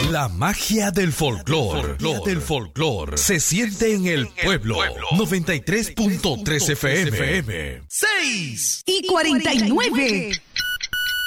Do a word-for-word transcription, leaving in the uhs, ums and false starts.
La magia del folclor. Del folclor. Se siente en el pueblo. noventa y tres punto tres F M. seis y cuarenta y nueve.